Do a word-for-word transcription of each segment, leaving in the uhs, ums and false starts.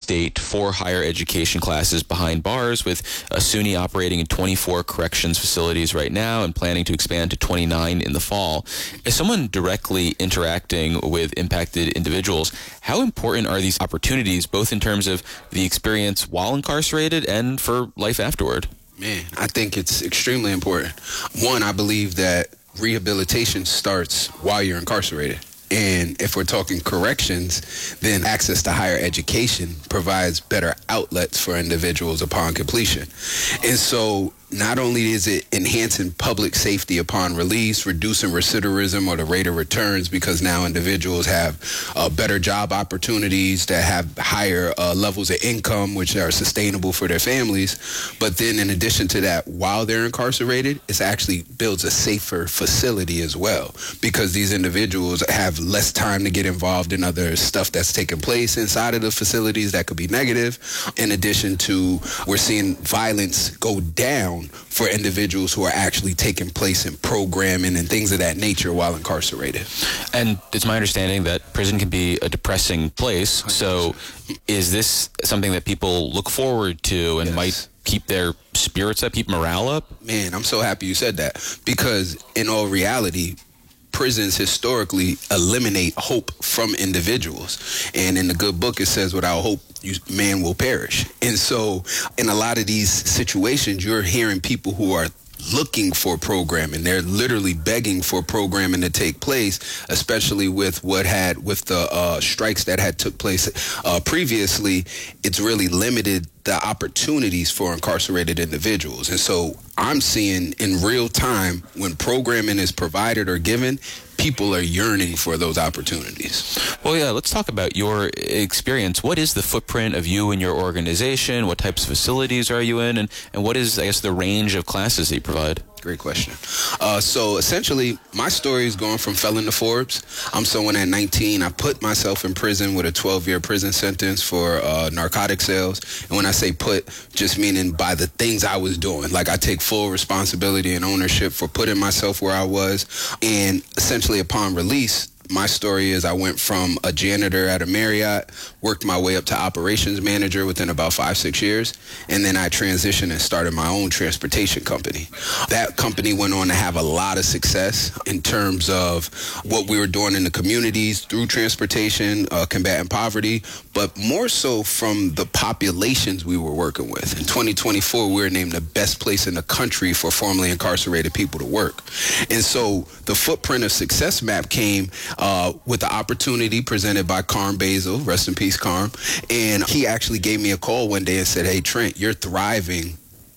state for higher education classes behind bars, with uh, SUNY operating in twenty-four corrections facilities right now and planning to expand to twenty-nine in the fall. As someone directly interacting with impacted individuals, how important are these opportunities, both in terms of the experience while incarcerated and for life afterward? Man, I think it's extremely important. One, I believe that rehabilitation starts while you're incarcerated. And if we're talking corrections, then access to higher education provides better outlets for individuals upon completion. And so not only is it enhancing public safety upon release, reducing recidivism or the rate of returns, because now individuals have uh, better job opportunities, that have higher uh, levels of income, which are sustainable for their families. But then in addition to that, while they're incarcerated, it actually builds a safer facility as well, because these individuals have less time to get involved in other stuff that's taking place inside of the facilities that could be negative. In addition to, we're seeing violence go down for individuals who are actually taking place in programming and things of that nature while incarcerated. And it's my understanding that prison can be a depressing place. So is this something that people look forward to and yes. might keep their spirits up, keep morale up? Man, I'm so happy you said that, because in all reality, prisons historically eliminate hope from individuals. And in the good book, it says, without hope, you, man will perish. And so in a lot of these situations, you're hearing people who are looking for programming. They're literally begging for programming to take place, especially with what had, with the uh, strikes that had took place uh, previously. It's really limited the opportunities for incarcerated individuals. And so I'm seeing in real time, when programming is provided or given, people are yearning for those opportunities. Well, yeah, let's talk about your experience. What is the footprint of you and your organization? What types of facilities are you in? And, and what is, I guess, the range of classes that you provide? Great question. Uh, so essentially, my story is going from felon to Forbes. I'm someone at nineteen. I put myself in prison with a twelve-year prison sentence for uh, narcotic sales. And when I say put, just meaning by the things I was doing. Like, I take full responsibility and ownership for putting myself where I was. And essentially, upon release, my story is I went from a janitor at a Marriott, worked my way up to operations manager within about five, six years, and then I transitioned and started my own transportation company. That company went on to have a lot of success in terms of what we were doing in the communities through transportation, uh, combating poverty, but more so from the populations we were working with. In twenty twenty-four, we were named the best place in the country for formerly incarcerated people to work. And so the footprint of Success Map came Uh, with the opportunity presented by Carm Basil, rest in peace, Carm. And he actually gave me a call one day and said, hey, Trent, you're thriving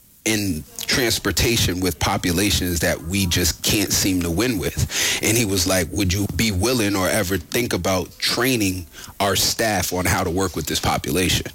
in transportation with populations that we just can't seem to win with. And he was like, would you be willing or ever think about training our staff on how to work with this population?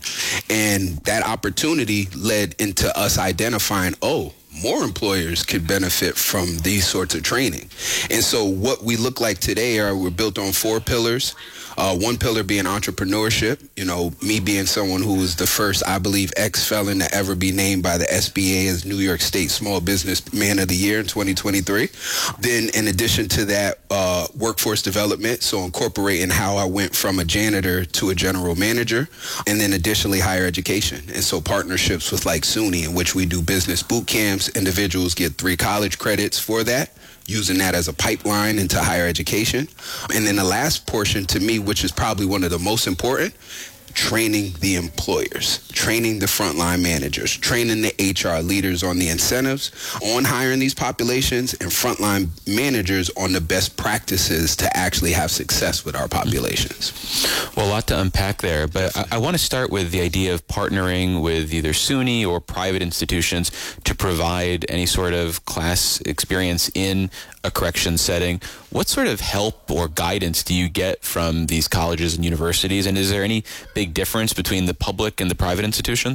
And that opportunity led into us identifying, oh, more employers could benefit from these sorts of training. And so what we look like today are, we're built on four pillars. Uh, one pillar being entrepreneurship, you know, me being someone who was the first, I believe, ex-felon to ever be named by the S B A as New York State Small Business Man of the Year in twenty twenty-three. Then in addition to that, uh, workforce development, so incorporating how I went from a janitor to a general manager, and then additionally higher education. And so partnerships with like SUNY, in which we do business boot camps. Individuals get three college credits for that, using that as a pipeline into higher education. And then the last portion to me, which is probably one of the most important, training the employers, training the frontline managers, training the H R leaders on the incentives, on hiring these populations, and frontline managers on the best practices to actually have success with our populations. Well, a lot to unpack there, but I, I want to start with the idea of partnering with either SUNY or private institutions to provide any sort of class experience in a correction setting. What sort of help or guidance do you get from these colleges and universities, and is there any big difference between the public and the private institutions?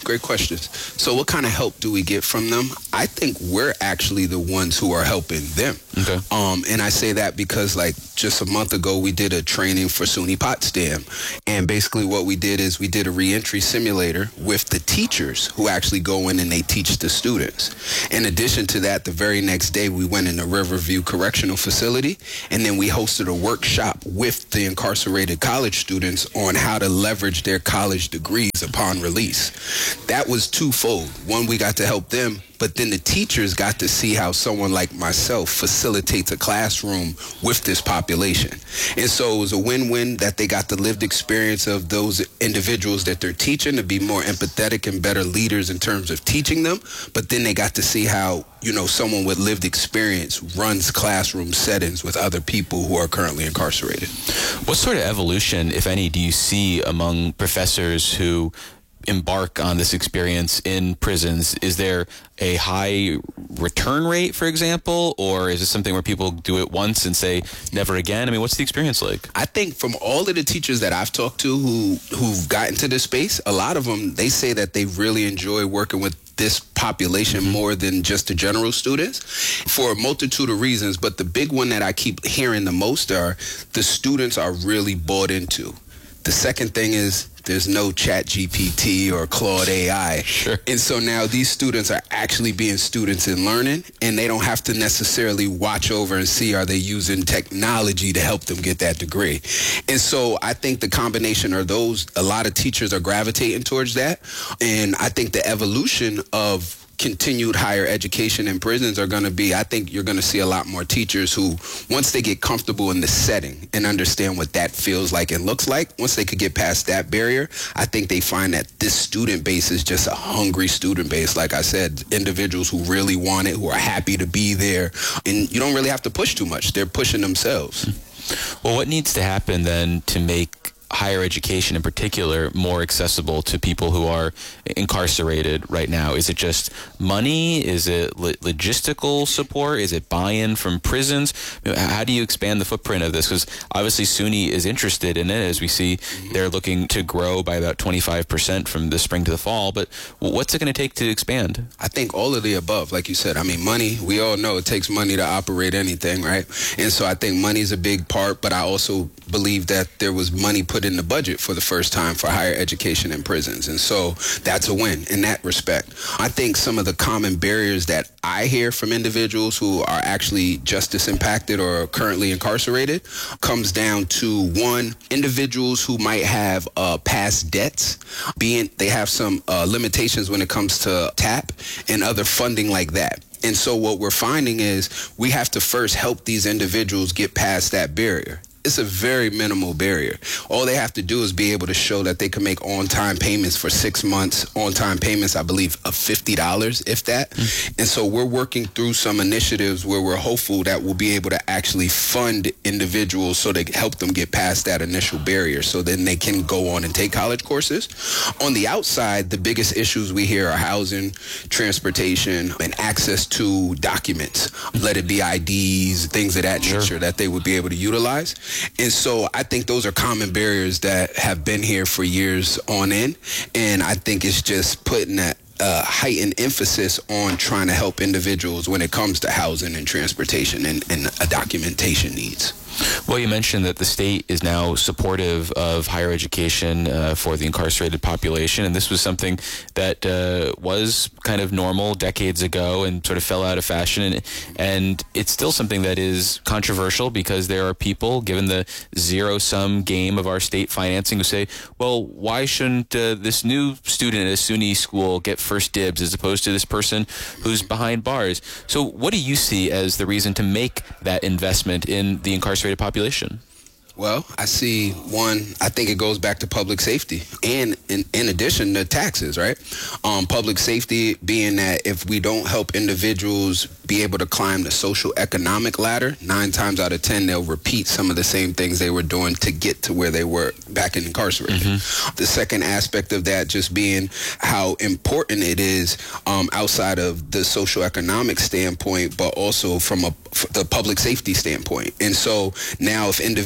Great questions. So what kind of help do we get from them? I think we're actually the ones who are helping them. Okay. Um, and I say that because, like, just a month ago, we did a training for SUNY Potsdam. And basically what we did is we did a reentry simulator with the teachers who actually go in and they teach the students. In addition to that, the very next day, we went in the Riverview Correctional Facility, and then we hosted a workshop with the incarcerated college students on how to leverage their college degrees upon release. That was twofold. One, we got to help them, but then the teachers got to see how someone like myself facilitates a classroom with this population. And so it was a win-win that they got the lived experience of those individuals that they're teaching to be more empathetic and better leaders in terms of teaching them, but then they got to see how, you know, someone with lived experience runs classroom settings with other people who are currently incarcerated. What sort of evolution, if any, do you see among professors who embark on this experience in prisons? Is there a high return rate, for example, or is it something where people do it once and say never again? I mean, what's the experience like? I think from all of the teachers that I've talked to who who've gotten to this space, a lot of them, they say that they really enjoy working with this population more than just the general students for a multitude of reasons. But the big one that I keep hearing the most are the students are really bought into. The second thing is there's no Chat G P T or Claude A I. Sure. And so now these students are actually being students and learning, and they don't have to necessarily watch over and see are they using technology to help them get that degree. And so I think the combination of those, a lot of teachers are gravitating towards that. And I think the evolution of continued higher education in prisons are going to be, I think you're going to see a lot more teachers who, once they get comfortable in the setting and understand what that feels like and looks like, once they could get past that barrier, I think they find that this student base is just a hungry student base. Like I said, individuals who really want it, who are happy to be there, and you don't really have to push too much. They're pushing themselves. Well, what needs to happen then to make higher education in particular more accessible to people who are incarcerated right now? Is it just money? Is it lo- logistical support? Is it buy-in from prisons? You know, how do you expand the footprint of this? Because obviously SUNY is interested in it. As we see, they're looking to grow by about twenty-five percent from the spring to the fall. But what's it going to take to expand? I think all of the above, like you said. I mean, money, we all know it takes money to operate anything, right? And so I think money is a big part, but I also believe that there was money put in the budget for the first time for higher education in prisons. And so that's a win in that respect. I think some of the common barriers that I hear from individuals who are actually justice impacted or currently incarcerated comes down to, one, individuals who might have uh, past debts, being they have some uh, limitations when it comes to TAP and other funding like that. And so what we're finding is we have to first help these individuals get past that barrier. It's a very minimal barrier. All they have to do is be able to show that they can make on-time payments for six months, on-time payments, I believe, of fifty dollars, if that. Mm-hmm. And so we're working through some initiatives where we're hopeful that we'll be able to actually fund individuals so they help them get past that initial barrier so then they can go on and take college courses. On the outside, the biggest issues we hear are housing, transportation, and access to documents, let it be I Ds, things of that Sure. nature that they would be able to utilize. And so I think those are common barriers that have been here for years on end. And I think it's just putting that uh, heightened emphasis on trying to help individuals when it comes to housing and transportation and, and uh, documentation needs. Well, you mentioned that the state is now supportive of higher education uh, for the incarcerated population, and this was something that uh, was kind of normal decades ago and sort of fell out of fashion, and, and it's still something that is controversial because there are people, given the zero-sum game of our state financing, who say, well, why shouldn't uh, this new student at a SUNY school get first dibs as opposed to this person who's behind bars? So what do you see as the reason to make that investment in the incarcerated population? Well, I see, one, I think it goes back to public safety and in, in addition to taxes, right? Um, public safety being that if we don't help individuals be able to climb the social economic ladder, nine times out of ten, they'll repeat some of the same things they were doing to get to where they were back in incarcerated. Mm-hmm. The second aspect of that just being how important it is um, outside of the social economic standpoint, but also from a, the public safety standpoint. And so now if individuals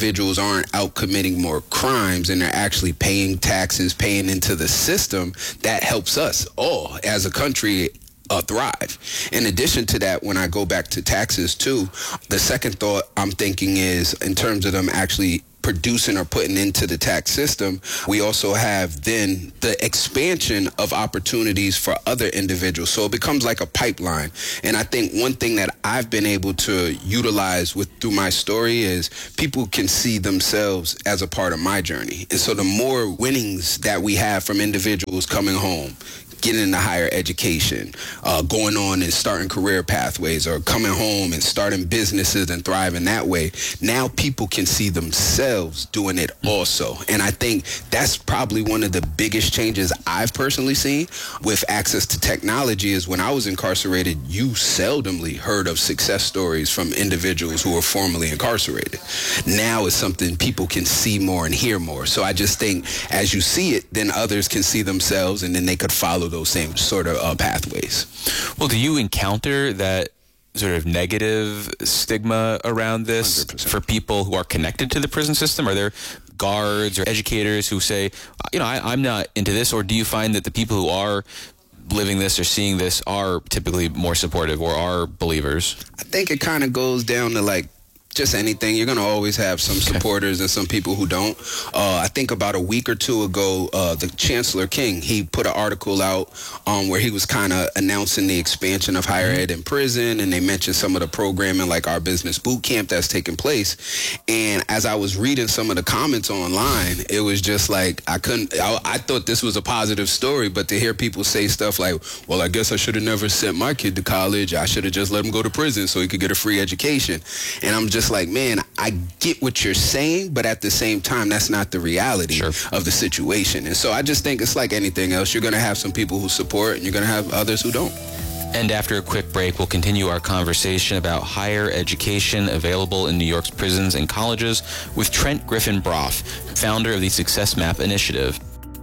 aren't out committing more crimes and they're actually paying taxes, paying into the system, that helps us all as a country Uh, thrive. In addition to that, when I go back to taxes too, the second thought I'm thinking is in terms of them actually producing or putting into the tax system, we also have then the expansion of opportunities for other individuals. So it becomes like a pipeline. And I think one thing that I've been able to utilize with through my story is people can see themselves as a part of my journey. And so the more winnings that we have from individuals coming home, getting into higher education, uh, going on and starting career pathways, or coming home and starting businesses and thriving that way, now people can see themselves doing it also. And I think that's probably one of the biggest changes I've personally seen with access to technology is when I was incarcerated, you seldomly heard of success stories from individuals who were formerly incarcerated. Now it's something people can see more and hear more. So I just think as you see it, then others can see themselves and then they could follow those same sort of uh, pathways. Well, do you encounter that sort of negative stigma around this one hundred percent for people who are connected to the prison system? Are there guards or educators who say, you know, I, I'm not into this? Or do you find that the people who are living this or seeing this are typically more supportive or are believers? I think it kind of goes down to like just anything. You're going to always have some supporters and some people who don't. Uh, I think about a week or two ago, uh, the Chancellor King, he put an article out um, where he was kind of announcing the expansion of higher ed in prison, and they mentioned some of the programming like our business boot camp that's taking place. And as I was reading some of the comments online, it was just like I couldn't, I, I thought this was a positive story, but to hear people say stuff like, well, I guess I should have never sent my kid to college. I should have just let him go to prison so he could get a free education. And I'm just like, man, I get what you're saying, but at the same time, that's not the reality Sure. of the situation. And so I just think it's like anything else. You're going to have some people who support, and you're going to have others who don't. And after a quick break, we'll continue our conversation about higher education available in New York's prisons and colleges with Trent Griffin Broff, founder of the Success Map Initiative.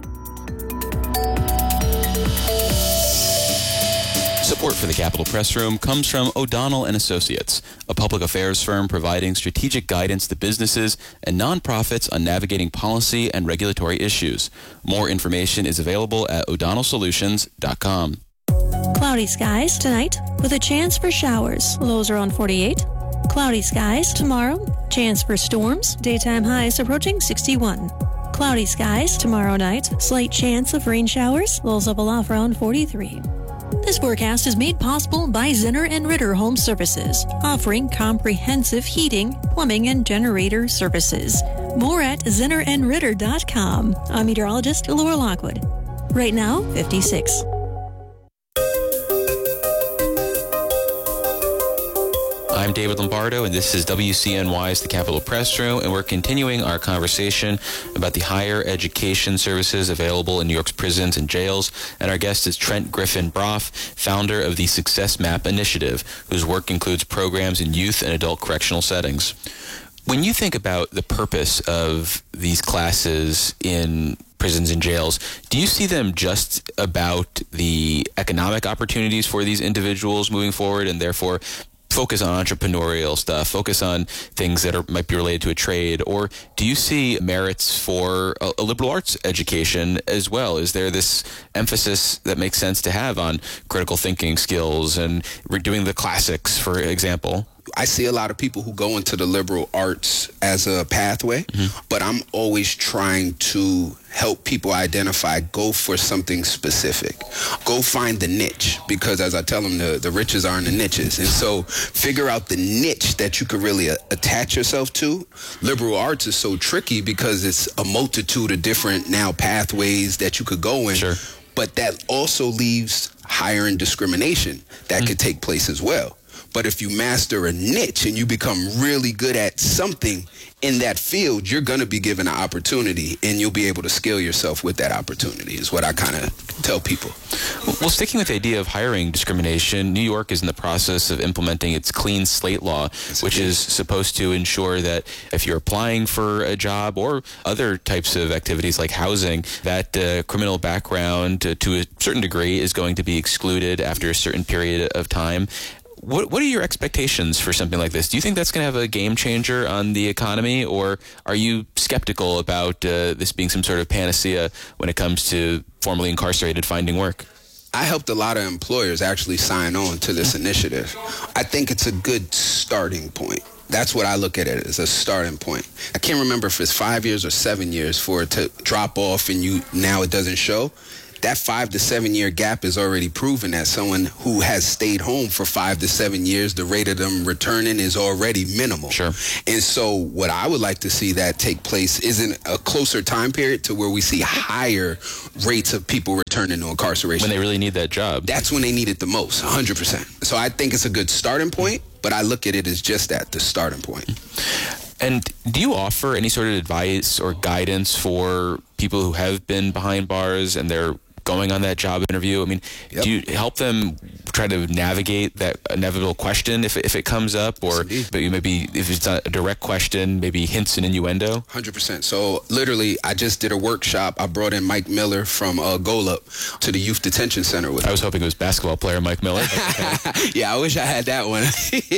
Support for the Capitol Press Room comes from O'Donnell and Associates, a public affairs firm providing strategic guidance to businesses and nonprofits on navigating policy and regulatory issues. More information is available at o'donnell solutions dot com. Cloudy skies tonight with a chance for showers. Lows around forty-eight. Cloudy skies tomorrow. Chance for storms. Daytime highs approaching sixty-one. Cloudy skies tomorrow night. Slight chance of rain showers. Lows level off around forty-three. This forecast is made possible by Zinner and Ritter Home Services, offering comprehensive heating, plumbing, and generator services. More at zinner and ritter dot com. I'm meteorologist Laura Lockwood. Right now, fifty-six. I'm David Lombardo, and this is W C N Y's The Capitol Press Room, and we're continuing our conversation about the higher education services available in New York's prisons and jails. And our guest is Trent Griffin Broff, founder of the Success Map Initiative, whose work includes programs in youth and adult correctional settings. When you think about the purpose of these classes in prisons and jails, do you see them just about the economic opportunities for these individuals moving forward, and therefore focus on entrepreneurial stuff, focus on things that are, might be related to a trade? Or do you see merits for a, a liberal arts education as well? Is there this emphasis that makes sense to have on critical thinking skills and doing the classics, for example? I see a lot of people who go into the liberal arts as a pathway, mm-hmm. but I'm always trying to help people identify, go for something specific. Go find the niche, because as I tell them, the, the riches are in the niches. And so figure out the niche that you could really a- attach yourself to. Liberal arts is so tricky because it's a multitude of different now pathways that you could go in. Sure. But that also leaves hiring discrimination that mm-hmm. could take place as well. But if you master a niche and you become really good at something in that field, you're going to be given an opportunity, and you'll be able to scale yourself with that opportunity, is what I kind of tell people. Well, sticking with the idea of hiring discrimination, New York is in the process of implementing its clean slate law, yes, which is supposed to ensure that if you're applying for a job or other types of activities like housing, that uh, criminal background uh, to a certain degree is going to be excluded after a certain period of time. what what are your expectations for something like this? Do you think that's going to have a game changer on the economy, or are you skeptical about uh, this being some sort of panacea when it comes to formerly incarcerated finding work? I helped a lot of employers actually sign on to this initiative. I think it's a good starting point. That's what I look at it as, a starting point. I can't remember if it's five years or seven years for it to drop off and you now it doesn't show. That five to seven year gap is already proven that someone who has stayed home for five to seven years, the rate of them returning is already minimal. Sure. And so what I would like to see that take place is in a closer time period to where we see higher rates of people returning to incarceration. When they really need that job. That's when they need it the most, one hundred percent. So I think it's a good starting point, but I look at it as just that, the starting point. And do you offer any sort of advice or guidance for people who have been behind bars and they're going on that job interview? I mean, yep. do you help them try to navigate that inevitable question if, if it comes up, or yes, maybe if it's not a direct question, maybe hints and innuendo? one hundred percent. So literally, I just did a workshop. I brought in Mike Miller from uh, Golub to the Youth Detention Center with I was hoping it was basketball player Mike Miller. Okay. Yeah, I wish I had that one.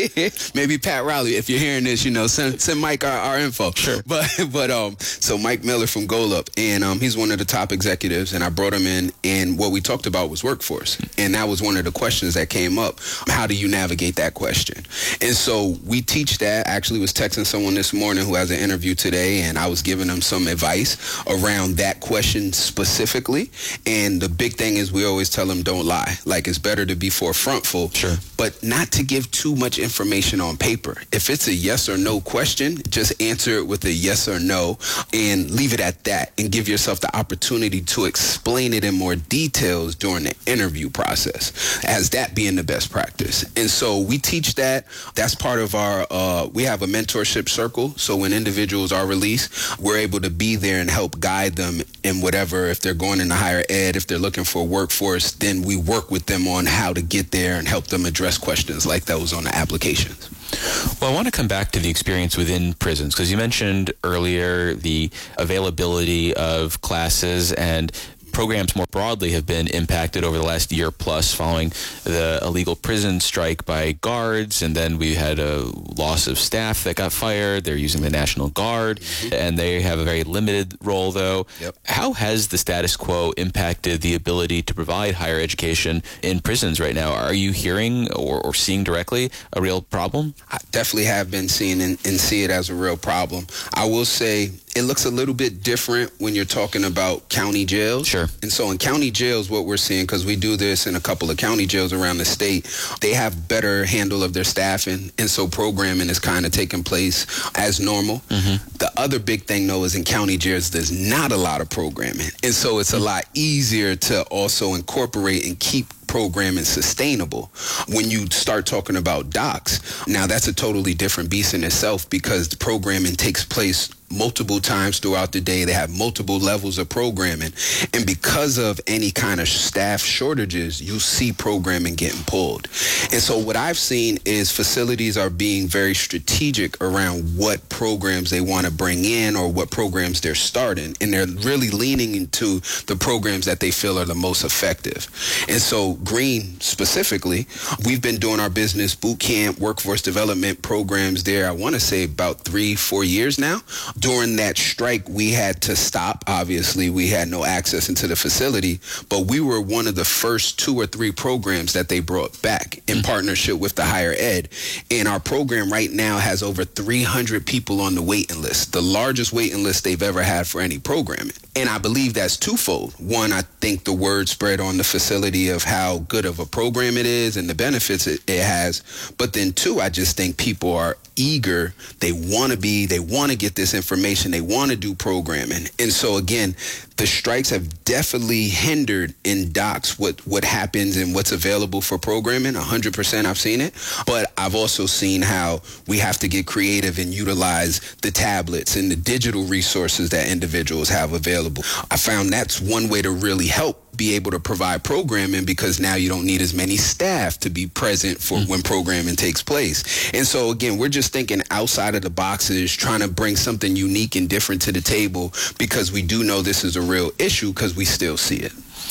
Maybe Pat Riley, if you're hearing this, you know, send, send Mike our, our info. Sure. But, but um, so Mike Miller from Golub, and um, he's one of the top executives, and I brought him in, and what we talked about was workforce. And that was one of the questions that came up. How do you navigate that question? And so we teach that. I actually was texting someone this morning who has an interview today, and I was giving them some advice around that question specifically. And the big thing is we always tell them don't lie. Like, it's better to be forefrontful, sure, but not to give too much information on paper. If it's a yes or no question, just answer it with a yes or no and leave it at that, and give yourself the opportunity to explain it in more details during the interview process, as that being the best practice. And so we teach that. That's part of our, uh, we have a mentorship circle. So when individuals are released, we're able to be there and help guide them in whatever, if they're going into higher ed, if they're looking for a workforce, then we work with them on how to get there and help them address questions like those on the applications. Well, I want to come back to the experience within prisons, because you mentioned earlier the availability of classes, and programs more broadly have been impacted over the last year plus following the illegal prison strike by guards, and then we had a loss of staff that got fired. They're using the National Guard, mm-hmm. and they have a very limited role, though. Yep. How has the status quo impacted the ability to provide higher education in prisons right now? Are you hearing or, or seeing directly a real problem? I definitely have been seeing and, and see it as a real problem. I will say it looks a little bit different when you're talking about county jails. Sure. And so in county jails, what we're seeing, because we do this in a couple of county jails around the state, they have better handle of their staffing. And so programming is kind of taking place as normal. Mm-hmm. The other big thing, though, is in county jails, there's not a lot of programming. And so it's a lot easier to also incorporate and keep programming sustainable. When you start talking about docks, now that's a totally different beast in itself, because the programming takes place multiple times throughout the day. They have multiple levels of programming. And because of any kind of staff shortages, you see programming getting pulled. And so what I've seen is facilities are being very strategic around what programs they want to bring in or what programs they're starting. And they're really leaning into the programs that they feel are the most effective. And so Green specifically, we've been doing our business boot camp, workforce development programs there, I want to say about three, four years now. During that strike, we had to stop. Obviously, we had no access into the facility, but we were one of the first two or three programs that they brought back in partnership with the higher ed. And our program right now has over three hundred people on the waiting list, the largest waiting list they've ever had for any programming. And I believe that's twofold. One, I think the word spread on the facility of how good of a program it is and the benefits it, it has. But then two, I just think people are eager. They want to be, they want to get this information. They want to do programming. And so again, the strikes have definitely hindered in docks what, what happens and what's available for programming. one hundred percent I've seen it. But I've also seen how we have to get creative and utilize the tablets and the digital resources that individuals have available. I found that's one way to really help be able to provide programming, because now you don't need as many staff to be present for mm-hmm. when programming takes place. And so again, we're just thinking outside of the boxes, trying to bring something unique and different to the table, because we do know this is a real issue, because we still see it.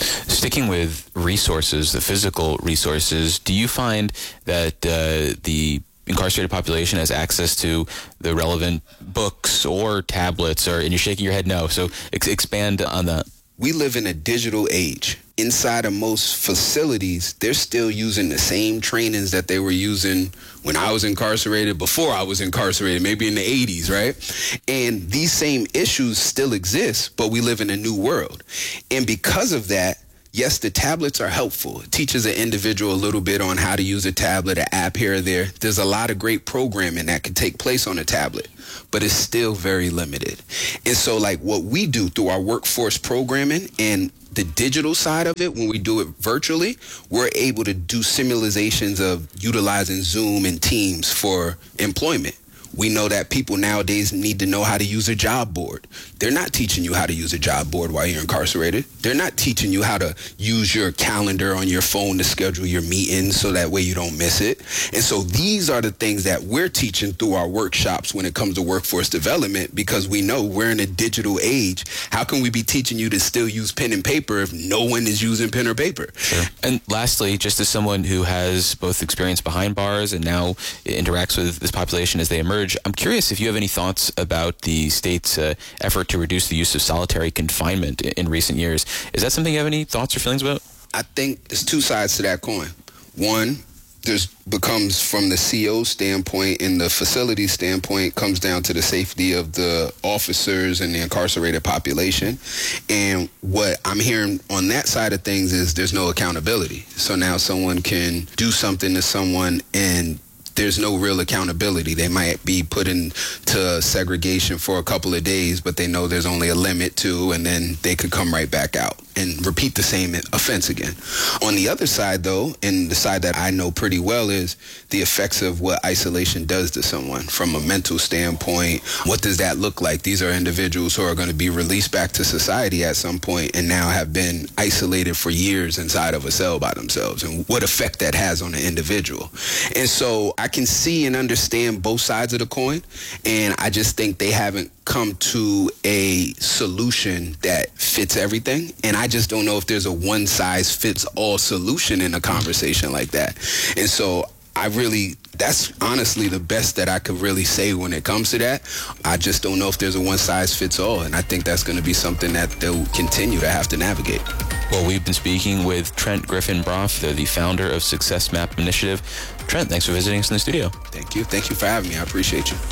Sticking with resources, the physical resources, do you find that uh, the incarcerated population has access to the relevant books or tablets, or, and you're shaking your head no, so ex- expand on that. We live in a digital age. Inside of most facilities, they're still using the same trainings that they were using when I was incarcerated, before I was incarcerated, maybe in the eighties, right? And these same issues still exist, but we live in a new world. And because of that, yes, the tablets are helpful. It teaches an individual a little bit on how to use a tablet, an app here or there. There's a lot of great programming that can take place on a tablet, but it's still very limited. And so like what we do through our workforce programming and the digital side of it, when we do it virtually, we're able to do simulations of utilizing Zoom and Teams for employment. We know that people nowadays need to know how to use a job board. They're not teaching you how to use a job board while you're incarcerated. They're not teaching you how to use your calendar on your phone to schedule your meetings so that way you don't miss it. And so these are the things that we're teaching through our workshops when it comes to workforce development, because we know we're in a digital age. How can we be teaching you to still use pen and paper if no one is using pen or paper? Sure. And lastly, just as someone who has both experience behind bars and now interacts with this population as they emerge, I'm curious if you have any thoughts about the state's uh, effort to reduce the use of solitary confinement in, in recent years. Is that something you have any thoughts or feelings about? I think there's two sides to that coin. One, there's becomes from the C O standpoint and the facility standpoint, comes down to the safety of the officers and the incarcerated population. And what I'm hearing on that side of things is there's no accountability. So now someone can do something to someone and there's no real accountability. They might be put into segregation for a couple of days, but they know there's only a limit to, and then they could come right back out and repeat the same offense again. On the other side, though, and the side that I know pretty well, is the effects of what isolation does to someone from a mental standpoint. What does that look like? These are individuals who are going to be released back to society at some point and now have been isolated for years inside of a cell by themselves, and what effect that has on the individual. And so I can see and understand both sides of the coin, and I just think they haven't come to a solution that fits everything. And I just don't know if there's a one-size-fits-all solution in a conversation like that. And so I really, that's honestly the best that I could really say when it comes to that. I just don't know if there's a one-size-fits-all, and I think that's going to be something that they'll continue to have to navigate. Well, we've been speaking with Trent Griffin-Broff, the, the founder of Success Map Initiative. Trent, thanks for visiting us in the studio. Thank you. Thank you for having me. I appreciate you.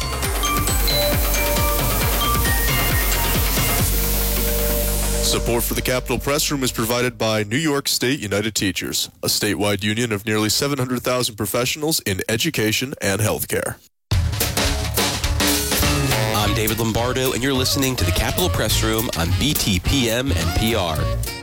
Support for the Capitol Press Room is provided by New York State United Teachers, a statewide union of nearly seven hundred thousand professionals in education and healthcare. I'm David Lombardo, and you're listening to the Capitol Press Room on B T P M and P R.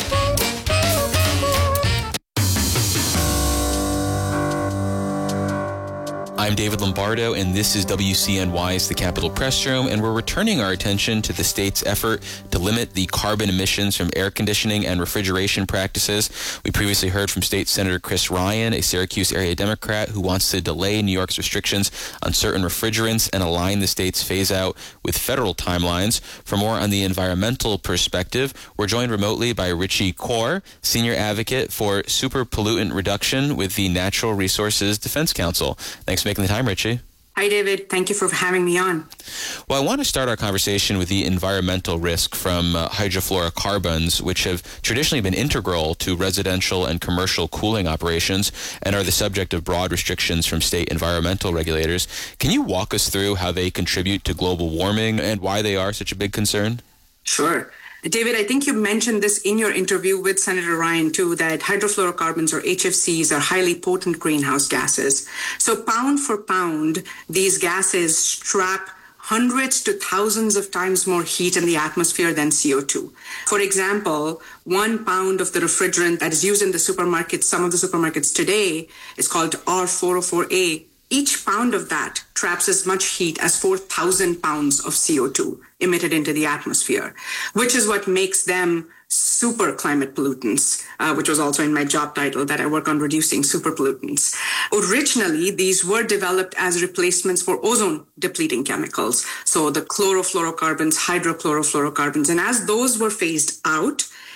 I'm David Lombardo, and this is W C N Y's The Capitol Press Room, and we're returning our attention to the state's effort to limit the carbon emissions from air conditioning and refrigeration practices. We previously heard from State Senator Chris Ryan, a Syracuse area Democrat who wants to delay New York's restrictions on certain refrigerants and align the state's phase-out with federal timelines. For more on the environmental perspective, we're joined remotely by Richie Kaur, Senior Advocate for Super Pollutant Reduction with the Natural Resources Defense Council. Thanks for making the time, Richie. Hi, David. Thank you for having me on. Well, I want to start our conversation with the environmental risk from uh, hydrofluorocarbons, which have traditionally been integral to residential and commercial cooling operations and are the subject of broad restrictions from state environmental regulators. Can you walk us through how they contribute to global warming and why they are such a big concern? Sure. David, I think you mentioned this in your interview with Senator Ryan, too, that hydrofluorocarbons, or H F Cs, are highly potent greenhouse gases. So pound for pound, these gases trap hundreds to thousands of times more heat in the atmosphere than C O two. For example, one pound of the refrigerant that is used in the supermarkets, some of the supermarkets today, is called R four oh four A. Each pound of that traps as much heat as four thousand pounds of C O two emitted into the atmosphere, which is what makes them super climate pollutants, uh, which was also in my job title, that I work on reducing super pollutants. Originally, these were developed as replacements for ozone depleting chemicals. So the chlorofluorocarbons, hydrochlorofluorocarbons, and as those were phased out,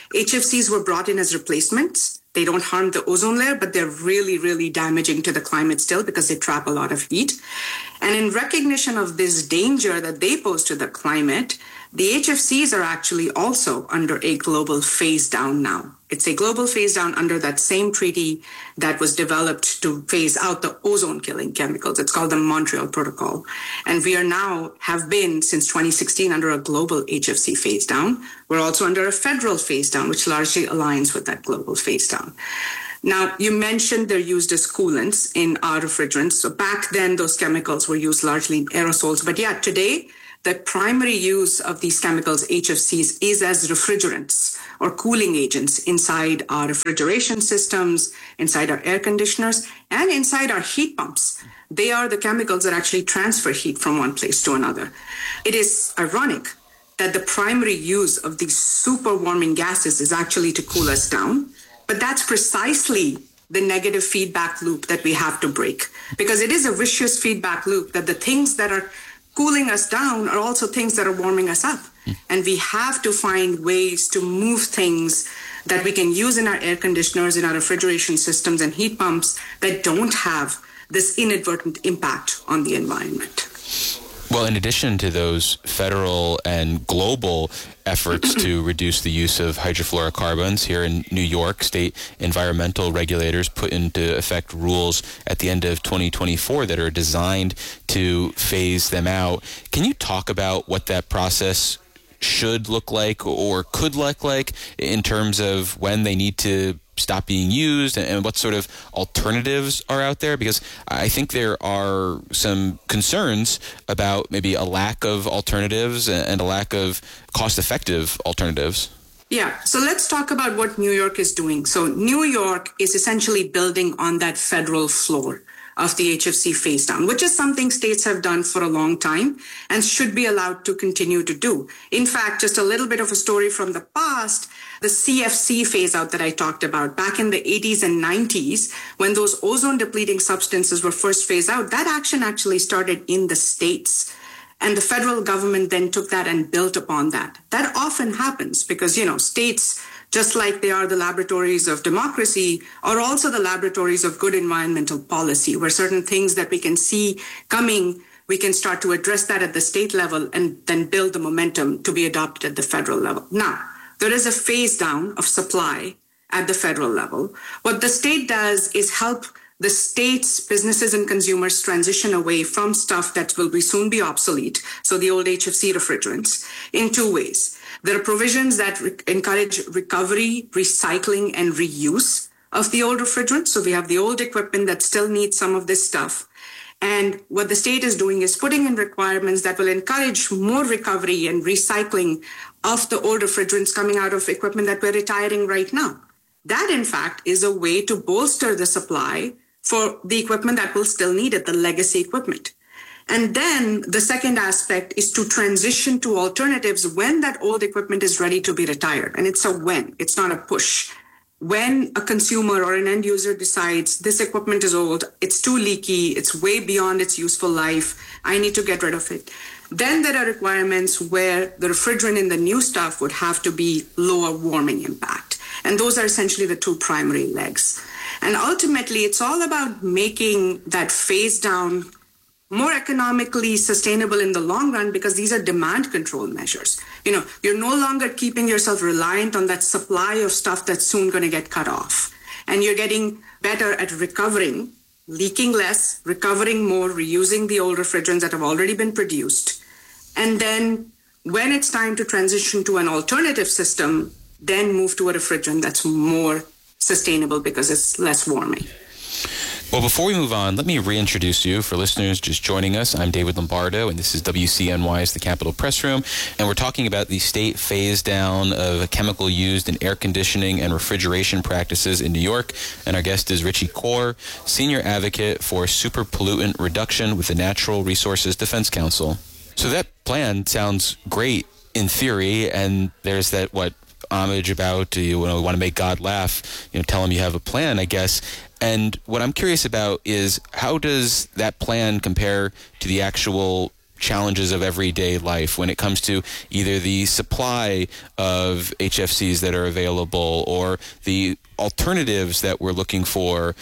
H F Cs were brought in as replacements. They don't harm the ozone layer, but they're really, really damaging to the climate still because they trap a lot of heat. And in recognition of this danger that they pose to the climate, the H F Cs are actually also under a global phase down now. It's a global phase down under that same treaty that was developed to phase out the ozone-killing chemicals. It's called the Montreal Protocol. And we are now, have been since twenty sixteen, under a global H F C phase down. We're also under a federal phase down, which largely aligns with that global phase down. Now, you mentioned they're used as coolants in our refrigerants. So back then, those chemicals were used largely in aerosols. But yeah, today, the primary use of these chemicals, H F Cs, is as refrigerants or cooling agents inside our refrigeration systems, inside our air conditioners, and inside our heat pumps. They are the chemicals that actually transfer heat from one place to another. It is ironic that the primary use of these super warming gases is actually to cool us down, but that's precisely the negative feedback loop that we have to break, because it is a vicious feedback loop that the things that are cooling us down are also things that are warming us up. And we have to find ways to move things that we can use in our air conditioners, in our refrigeration systems and heat pumps that don't have this inadvertent impact on the environment. Well, in addition to those federal and global efforts to reduce the use of hydrofluorocarbons, here in New York, state environmental regulators put into effect rules at the end of twenty twenty-four that are designed to phase them out. Can you talk about what that process should look like or could look like in terms of when they need to stop being used and what sort of alternatives are out there? Because I think there are some concerns about maybe a lack of alternatives and a lack of cost-effective alternatives. Yeah, so let's talk about what New York is doing. So New York is essentially building on that federal floor of the H F C phase down, which is something states have done for a long time and should be allowed to continue to do. In fact, just a little bit of a story from the past, the C F C phase out that I talked about back in the eighties and nineties, when those ozone depleting substances were first phased out, that action actually started in the states. And the federal government then took that and built upon that. That often happens because, you know, states, just like they are the laboratories of democracy, are also the laboratories of good environmental policy, where certain things that we can see coming, we can start to address that at the state level and then build the momentum to be adopted at the federal level. Now, there is a phase down of supply at the federal level. What the state does is help the state's businesses and consumers transition away from stuff that will be soon be obsolete, so the old H F C refrigerants, in two ways. There are provisions that re- encourage recovery, recycling, and reuse of the old refrigerants. So we have the old equipment that still needs some of this stuff. And what the state is doing is putting in requirements that will encourage more recovery and recycling of the old refrigerants coming out of equipment that we're retiring right now. That, in fact, is a way to bolster the supply for the equipment that will still need it, the legacy equipment. And then the second aspect is to transition to alternatives when that old equipment is ready to be retired. And it's a when, it's not a push. When a consumer or an end user decides this equipment is old, it's too leaky, it's way beyond its useful life, I need to get rid of it. Then there are requirements where the refrigerant in the new stuff would have to be lower warming impact. And those are essentially the two primary legs. And ultimately, it's all about making that phase down more economically sustainable in the long run, because these are demand control measures. You know, you're no longer keeping yourself reliant on that supply of stuff that's soon going to get cut off. And you're getting better at recovering, leaking less, recovering more, reusing the old refrigerants that have already been produced. And then when it's time to transition to an alternative system, then move to a refrigerant that's more sustainable because it's less warming. Well, before we move on, let me reintroduce you for listeners just joining us. I'm David Lombardo, and this is W C N Y's The Capitol Press Room, and we're talking about the state phase down of a chemical used in air conditioning and refrigeration practices in New York. And our guest is Richie Kaur, Senior Advocate for Super Pollutant Reduction with the Natural Resources Defense Council. So that plan sounds great in theory, and there's that, what, homage about, you know, want to make God laugh, you know, tell him you have a plan, I guess. And what I'm curious about is, how does that plan compare to the actual challenges of everyday life when it comes to either the supply of H F Cs that are available or the alternatives that we're looking for,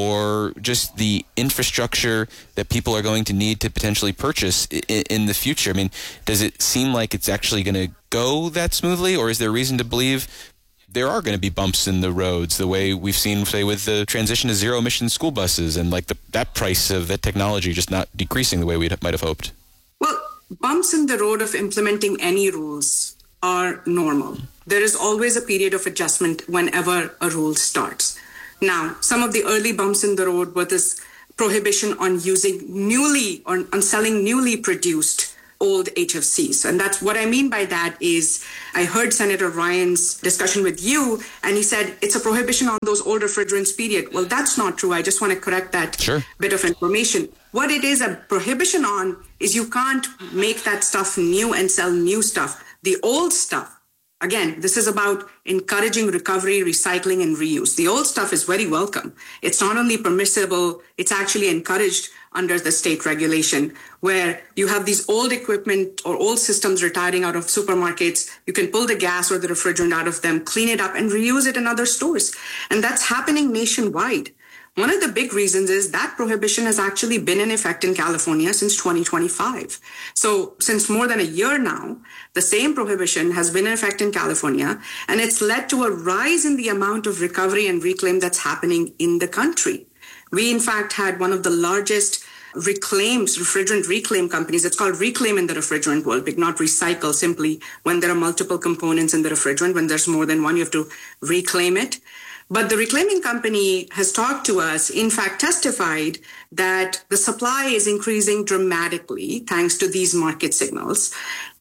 or just the infrastructure that people are going to need to potentially purchase in, in the future? I mean, does it seem like it's actually going to go that smoothly, or is there reason to believe there are going to be bumps in the roads the way we've seen, say, with the transition to zero-emission school buses and like the, that price of that technology just not decreasing the way we might have hoped? Well, bumps in the road of implementing any rules are normal. There is always a period of adjustment whenever a rule starts. Now, some of the early bumps in the road were this prohibition on using newly or on selling newly produced old H F Cs. And that's what I mean by that is I heard Senator Ryan's discussion with you, and he said it's a prohibition on those old refrigerants, period. Well, that's not true. I just want to correct that sure. bit of information. What it is a prohibition on is you can't make that stuff new and sell new stuff. The old stuff, again, this is about encouraging recovery, recycling, and reuse. The old stuff is very welcome. It's not only permissible, it's actually encouraged under the state regulation, where you have these old equipment or old systems retiring out of supermarkets. You can pull the gas or the refrigerant out of them, clean it up, and reuse it in other stores. And that's happening nationwide. One of the big reasons is that prohibition has actually been in effect in California since twenty twenty-five. So since more than a year now, the same prohibition has been in effect in California, and it's led to a rise in the amount of recovery and reclaim that's happening in the country. We, in fact, had one of the largest reclaims, refrigerant reclaim companies. It's called reclaim in the refrigerant world, but not recycle simply when there are multiple components in the refrigerant. When there's more than one, you have to reclaim it. But the reclaiming company has talked to us, in fact, testified that the supply is increasing dramatically thanks to these market signals,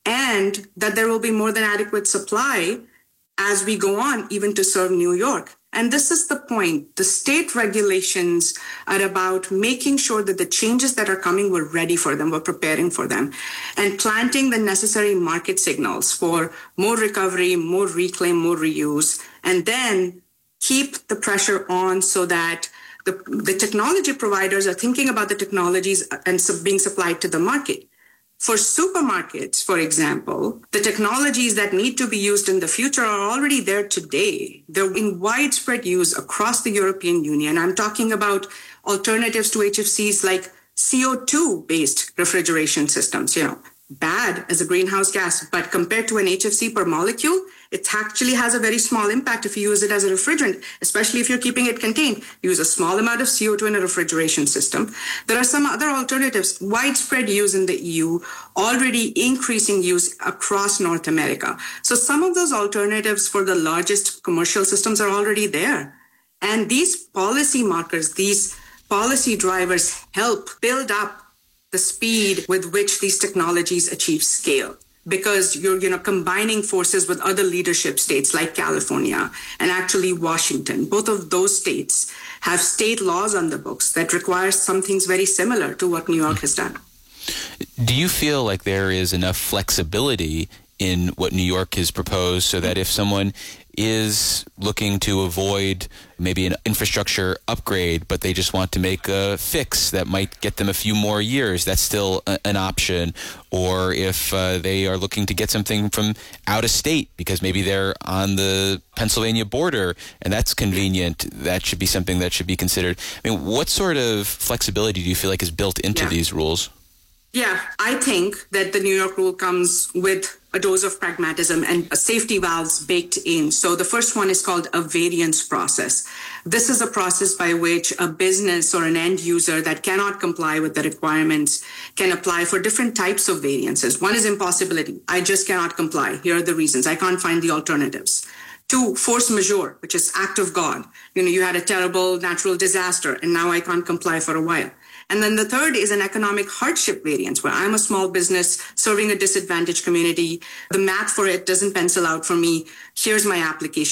and that there will be more than adequate supply as we go on, even to serve New York. And this is the point. The state regulations are about making sure that the changes that are coming, we're ready for them, we're preparing for them, and planting the necessary market signals for more recovery, more reclaim, more reuse, and then keep the pressure on so that the, the technology providers are thinking about the technologies and sub- being supplied to the market. For supermarkets, for example, the technologies that need to be used in the future are already there today. They're in widespread use across the European Union. I'm talking about alternatives to H F Cs like C O two based refrigeration systems, you know, bad as a greenhouse gas, but compared to an H F C per molecule, it actually has a very small impact if you use it as a refrigerant, especially if you're keeping it contained. Use a small amount of C O two in a refrigeration system. There are some other alternatives, widespread use in the E U, already increasing use across North America. So some of those alternatives for the largest commercial systems are already there. And these policy markers, these policy drivers help build up the speed with which these technologies achieve scale, because you're, you know, combining forces with other leadership states like California and actually Washington. Both of those states have state laws on the books that require some things very similar to what New York has done. Do you feel like there is enough flexibility in what New York has proposed so that if someone is looking to avoid maybe an infrastructure upgrade, but they just want to make a fix that might get them a few more years, that's still a, an option? Or if uh, they are looking to get something from out of state because maybe they're on the Pennsylvania border and that's convenient, that should be something that should be considered. I mean, what sort of flexibility do you feel like is built into yeah. these rules? Yeah, I think that the New York rule comes with a dose of pragmatism and safety valves baked in. So the first one is called a variance process. This is a process by which a business or an end user that cannot comply with the requirements can apply for different types of variances. One is impossibility. I just cannot comply. Here are the reasons. I can't find the alternatives. Two, force majeure, which is act of God. You know, you had a terrible natural disaster and now I can't comply for a while. And then the third is an economic hardship variance, where I'm a small business serving a disadvantaged community. The math for it doesn't pencil out for me. Here's my application.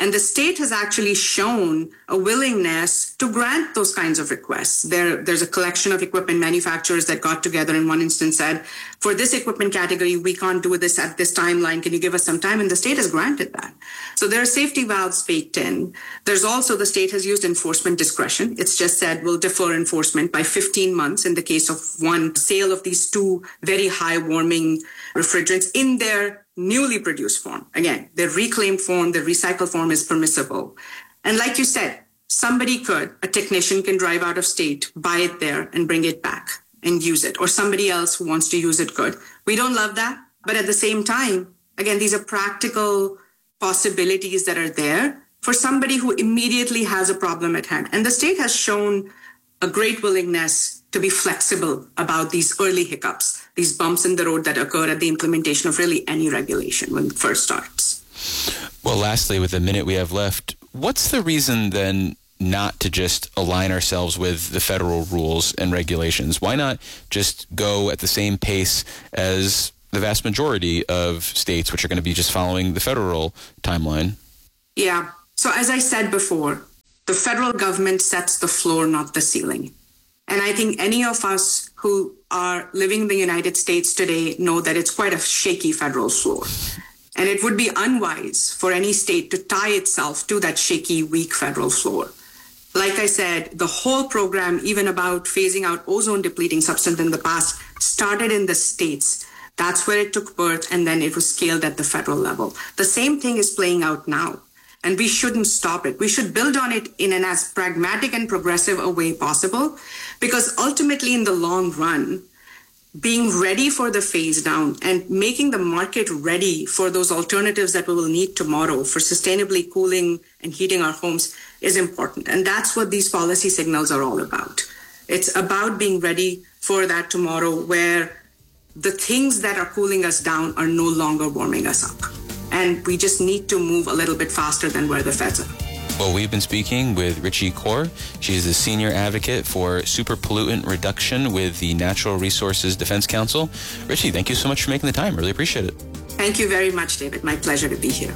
And the state has actually shown a willingness to grant those kinds of requests. There, there's a collection of equipment manufacturers that got together in one instance said, for this equipment category, we can't do this at this timeline. Can you give us some time? And the state has granted that. So there are safety valves baked in. There's also the state has used enforcement discretion. It's just said we'll defer enforcement by fifteen months in the case of one sale of these two very high warming refrigerants in their newly produced form. Again, the reclaimed form, the recycled form is permissible. And like you said, somebody could, a technician can drive out of state, buy it there and bring it back and use it. Or somebody else who wants to use it could. We don't love that. But at the same time, again, these are practical possibilities that are there for somebody who immediately has a problem at hand. And the state has shown a great willingness to be flexible about these early hiccups, these bumps in the road that occur at the implementation of really any regulation when it first starts. Well, lastly, with the minute we have left, what's the reason then not to just align ourselves with the federal rules and regulations? Why not just go at the same pace as the vast majority of states, which are going to be just following the federal timeline? Yeah. So as I said before, the federal government sets the floor, not the ceiling. And I think any of us who are living in the United States today know that it's quite a shaky federal floor. And it would be unwise for any state to tie itself to that shaky, weak federal floor. Like I said, the whole program, even about phasing out ozone-depleting substance in the past, started in the states. That's where it took birth, and then it was scaled at the federal level. The same thing is playing out now. And we shouldn't stop it. We should build on it in an as pragmatic and progressive a way possible, because ultimately in the long run, being ready for the phase down and making the market ready for those alternatives that we will need tomorrow for sustainably cooling and heating our homes is important. And that's what these policy signals are all about. It's about being ready for that tomorrow where the things that are cooling us down are no longer warming us up. And we just need to move a little bit faster than where the feds are. Well, we've been speaking with Richie Kaur. She's the senior advocate for super pollutant reduction with the Natural Resources Defense Council. Richie, thank you so much for making the time. Really appreciate it. Thank you very much, David. My pleasure to be here.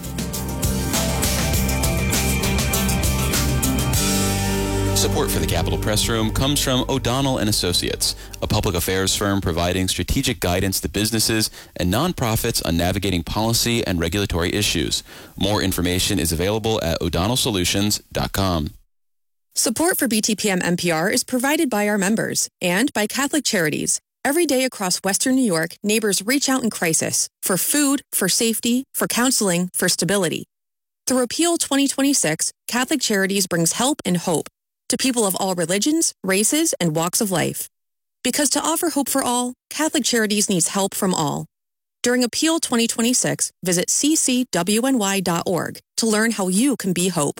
Support for the Capitol Press Room comes from O'Donnell and Associates, a public affairs firm providing strategic guidance to businesses and nonprofits on navigating policy and regulatory issues. More information is available at o'donnell solutions dot com. Support for B T P M N P R is provided by our members and by Catholic Charities. Every day across Western New York, neighbors reach out in crisis for food, for safety, for counseling, for stability. Through Appeal twenty twenty-six, Catholic Charities brings help and hope to people of all religions, races, and walks of life. Because to offer hope for all, Catholic Charities needs help from all. During Appeal twenty twenty-six, visit c c w n y dot org to learn how you can be hope.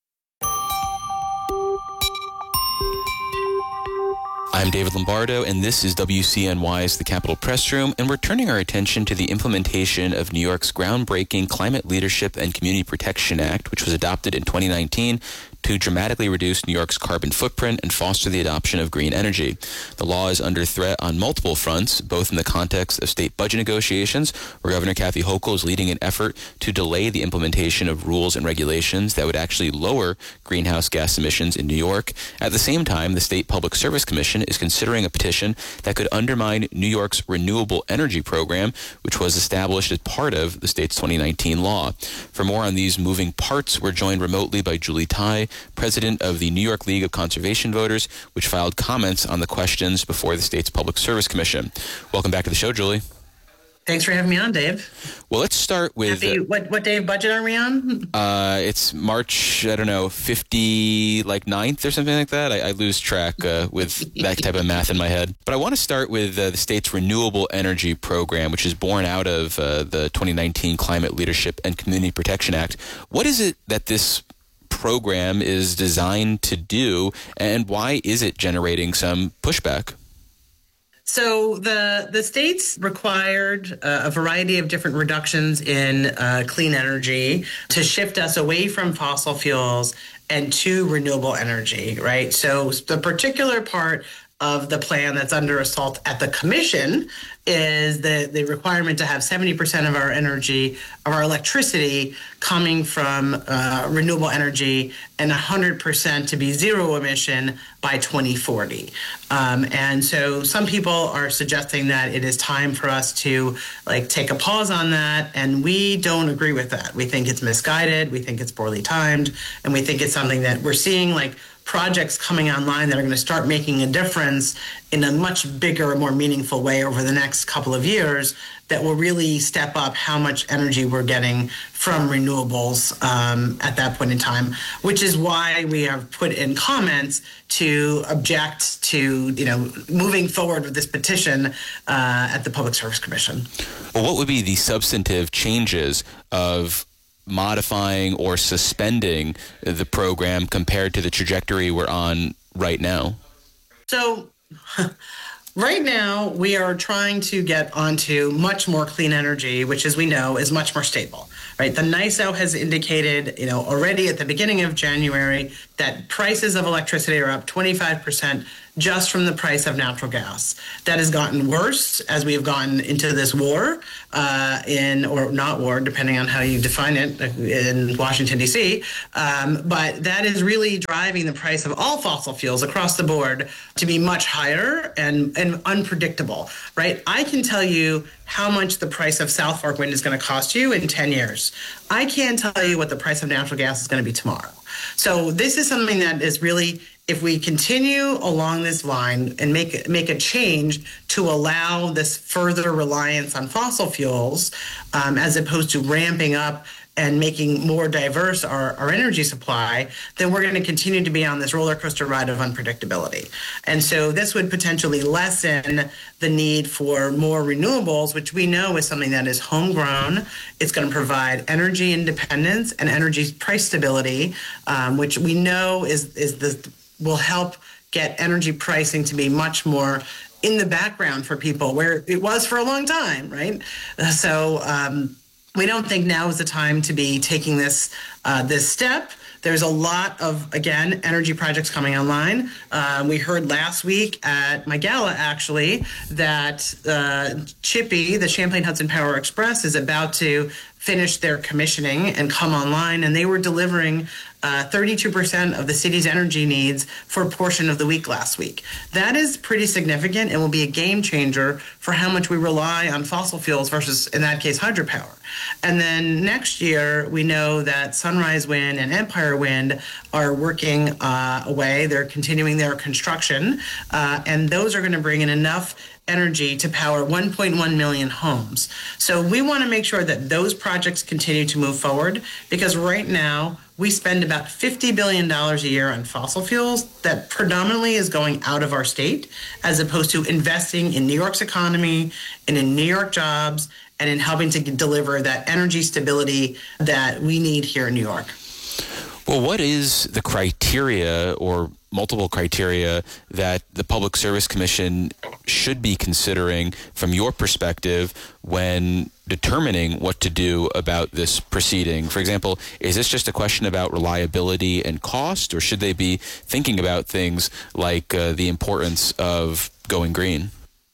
I'm David Lombardo, and this is W C N Y's The Capitol Press Room, and we're turning our attention to the implementation of New York's groundbreaking Climate Leadership and Community Protection Act, which was adopted in twenty nineteen to dramatically reduce New York's carbon footprint and foster the adoption of green energy. The law is under threat on multiple fronts, both in the context of state budget negotiations, where Governor Kathy Hochul is leading an effort to delay the implementation of rules and regulations that would actually lower greenhouse gas emissions in New York. At the same time, the State Public Service Commission is considering a petition that could undermine New York's renewable energy program, which was established as part of the state's twenty nineteen law. For more on these moving parts, we're joined remotely by Julie Tai, president of the New York League of Conservation Voters, which filed comments on the questions before the state's Public Service Commission. Welcome back to the show, Julie. Thanks for having me on, Dave. Well, let's start with... Happy, what what day of budget are we on? Uh, it's March, I don't know, fifty, like ninth or something like that. I, I lose track uh, with that type of math in my head. But I want to start with uh, the state's renewable energy program, which is born out of uh, the twenty nineteen Climate Leadership and Community Protection Act. What is it that this program is designed to do, and why is it generating some pushback? So the the states required uh, a variety of different reductions in uh, clean energy to shift us away from fossil fuels and to renewable energy, right? So the particular part of the plan that's under assault at the commission is the, the requirement to have seventy percent of our energy, of our electricity, coming from uh, renewable energy and one hundred percent to be zero emission by twenty forty. Um, and so some people are suggesting that it is time for us to like take a pause on that, and we don't agree with that. We think it's misguided, we think it's poorly timed, and we think it's something that we're seeing like projects coming online that are going to start making a difference in a much bigger, more meaningful way over the next couple of years that will really step up how much energy we're getting from renewables um, at that point in time, which is why we have put in comments to object to, you know, moving forward with this petition uh, at the Public Service Commission. Well, what would be the substantive changes of modifying or suspending the program compared to the trajectory we're on right now? So right now we are trying to get onto much more clean energy, which, as we know, is much more stable, right? The N Y S O has indicated, you know, already at the beginning of January that prices of electricity are up twenty-five percent just from the price of natural gas. That has gotten worse as we have gotten into this war uh, in, or not war, depending on how you define it, in Washington, D C. Um, but that is really driving the price of all fossil fuels across the board to be much higher and, and unpredictable, right? I can tell you how much the price of South Fork wind is going to cost you in ten years. I can't tell you what the price of natural gas is going to be tomorrow. So this is something that is really, if we continue along this line and make make a change to allow this further reliance on fossil fuels, um, as opposed to ramping up and making more diverse our, our energy supply, then we're going to continue to be on this roller coaster ride of unpredictability. And so this would potentially lessen the need for more renewables, which we know is something that is homegrown. It's going to provide energy independence and energy price stability, um, which we know is is the will help get energy pricing to be much more in the background for people, where it was for a long time, right? So um, we don't think now is the time to be taking this uh, this step. There's a lot of, again, energy projects coming online. Uh, we heard last week at my gala, actually, that uh, Chippy, the Champlain Hudson Power Express, is about to finish their commissioning and come online, and they were delivering uh, thirty-two percent of the city's energy needs for a portion of the week last week. That is pretty significant and will be a game changer for how much we rely on fossil fuels versus, in that case, hydropower. And then next year, we know that Sunrise Wind and Empire Wind are working uh, away. They're continuing their construction, uh, and those are going to bring in enough energy to power one point one million homes. So we want to make sure that those projects continue to move forward, because right now we spend about fifty billion dollars a year on fossil fuels that predominantly is going out of our state, as opposed to investing in New York's economy and in New York jobs and in helping to deliver that energy stability that we need here in New York. Well, what is the criteria or multiple criteria that the Public Service Commission should be considering from your perspective when determining what to do about this proceeding? For example, is this just a question about reliability and cost, or should they be thinking about things like uh, the importance of going green?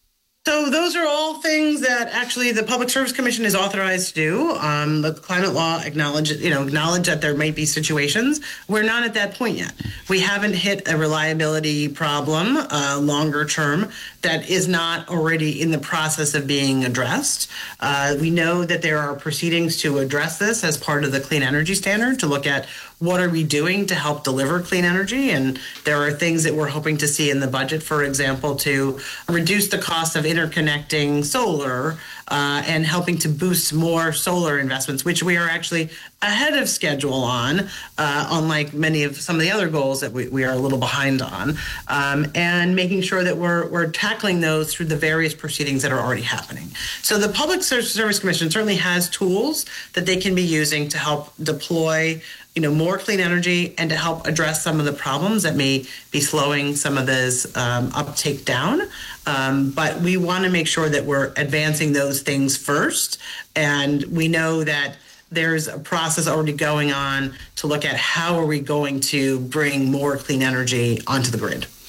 So those are all things that actually the Public Service Commission is authorized to do. Um, the climate law acknowledge, you know, acknowledge that there might be situations. We're not at that point yet. We haven't hit a reliability problem uh, longer term that is not already in the process of being addressed. Uh, we know that there are proceedings to address this as part of the Clean Energy Standard, to look at what are we doing to help deliver clean energy? And there are things that we're hoping to see in the budget, for example, to reduce the cost of interconnecting solar uh, and helping to boost more solar investments, which we are actually ahead of schedule on, uh, unlike many of some of the other goals that we, we are a little behind on, um, and making sure that we're, we're tackling those through the various proceedings that are already happening. So the Public Service Commission certainly has tools that they can be using to help deploy you know, more clean energy and to help address some of the problems that may be slowing some of this um, uptake down. Um, but we want to make sure that we're advancing those things first. And we know that there's a process already going on to look at how are we going to bring more clean energy onto the grid.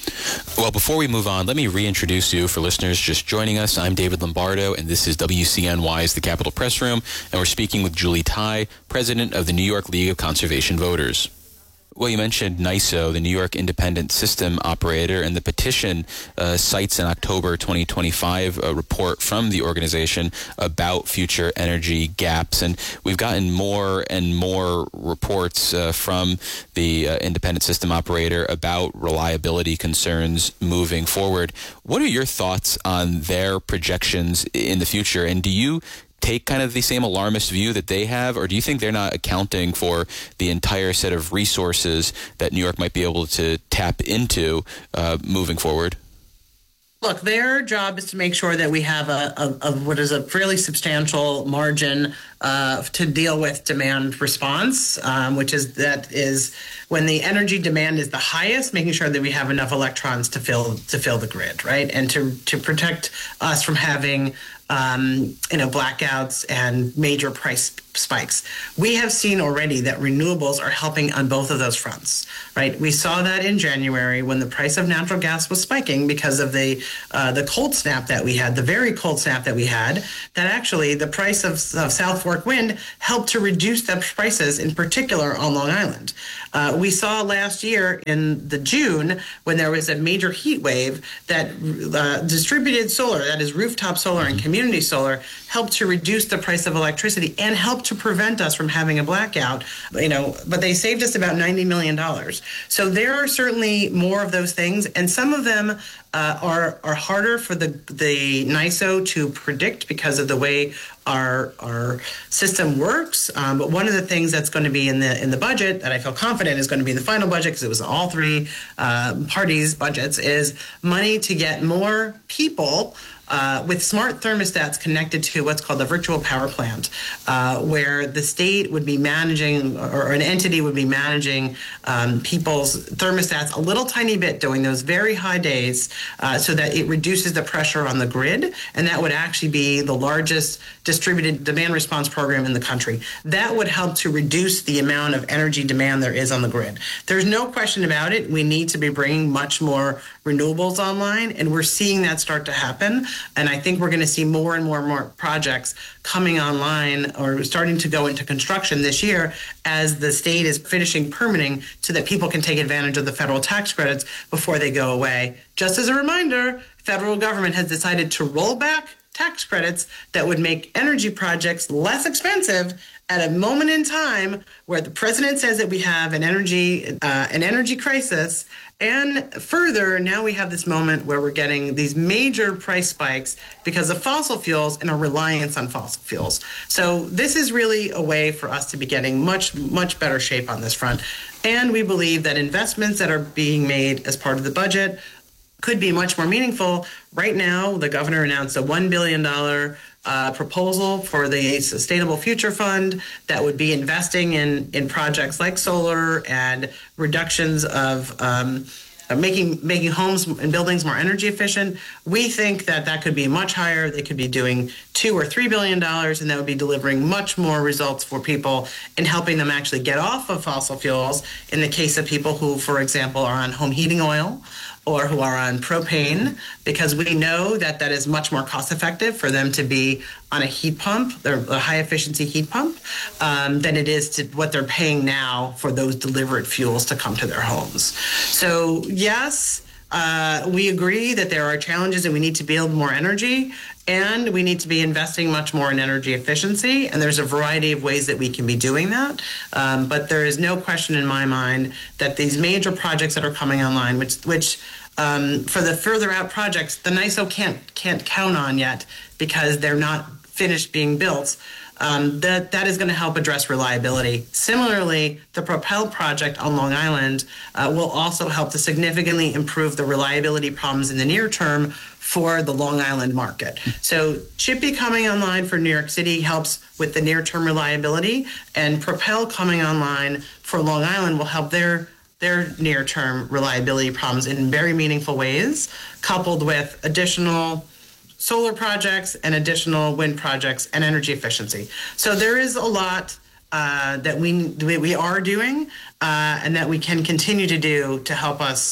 Well, before we move on, let me reintroduce you for listeners just joining us. I'm David Lombardo, and this is W C N Y's The Capitol Press Room, and we're speaking with Julie Tai, president of the New York League of Conservation Voters. Well, you mentioned NYSO, the New York Independent System Operator, and the petition uh, cites an October twenty twenty-five uh, report from the organization about future energy gaps. And we've gotten more and more reports uh, from the uh, Independent System Operator about reliability concerns moving forward. What are your thoughts on their projections in the future? And do you take kind of the same alarmist view that they have, or do you think they're not accounting for the entire set of resources that New York might be able to tap into uh, moving forward? Look, their job is to make sure that we have a, a, a what is a fairly substantial margin uh, to deal with demand response, um, which is that is when the energy demand is the highest, making sure that we have enough electrons to fill to fill the grid, right, and to to protect us from having um, you know blackouts and major price spikes. We have seen already that renewables are helping on both of those fronts, right? We saw that in January when the price of natural gas was spiking because of the uh, the cold snap that we had, the very cold snap that we had, that actually the price of, of South Fork wind helped to reduce the prices, in particular on Long Island. Uh, we saw last year in the June when there was a major heat wave that uh, distributed solar, that is rooftop solar and community solar, helped to reduce the price of electricity and helped to prevent us from having a blackout, you know, but they saved us about ninety million dollars. So there are certainly more of those things, and some of them uh, are are harder for the the NYSO to predict because of the way our our system works. Um, but one of the things that's going to be in the in the budget that I feel confident is going to be in the final budget, because it was all three uh, parties' budgets, is money to get more people Uh, with smart thermostats connected to what's called the virtual power plant, uh, where the state would be managing, or an entity would be managing um, people's thermostats a little tiny bit during those very high days, uh, so that it reduces the pressure on the grid, and that would actually be the largest distributed demand response program in the country. That would help to reduce the amount of energy demand there is on the grid. There's no question about it. We need to be bringing much more renewables online, and we're seeing that start to happen. And I think we're going to see more and more and more projects coming online or starting to go into construction this year as the state is finishing permitting so that people can take advantage of the federal tax credits before they go away. Just as a reminder, federal government has decided to roll back tax credits that would make energy projects less expensive at a moment in time where the president says that we have an energy uh, an energy crisis. And further, now we have this moment where we're getting these major price spikes because of fossil fuels and a reliance on fossil fuels. So this is really a way for us to be getting much, much better shape on this front. And we believe that investments that are being made as part of the budget could be much more meaningful. Right now, the governor announced a one billion dollars uh, proposal for the Sustainable Future Fund that would be investing in, in projects like solar and reductions of um, making making homes and buildings more energy efficient. We think that that could be much higher. They could be doing two or three billion dollars, and that would be delivering much more results for people and helping them actually get off of fossil fuels. In the case of people who, for example, are on home heating oil or who are on propane, because we know that that is much more cost effective for them to be on a heat pump, a high efficiency heat pump, um, than it is to what they're paying now for those delivered fuels to come to their homes. So yes, uh, we agree that there are challenges and we need to build more energy, and we need to be investing much more in energy efficiency. And there's a variety of ways that we can be doing that. Um, but there is no question in my mind that these major projects that are coming online, which, which um, for the further out projects, the NYSO can't can't count on yet because they're not finished being built. Um, that that is going to help address reliability. Similarly, the Propel project on Long Island uh, will also help to significantly improve the reliability problems in the near term for the Long Island market. So Chippy coming online for New York City helps with the near-term reliability, and Propel coming online for Long Island will help their their near-term reliability problems in very meaningful ways, coupled with additional solar projects and additional wind projects and energy efficiency. So there is a lot uh, that we we are doing uh, and that we can continue to do to help us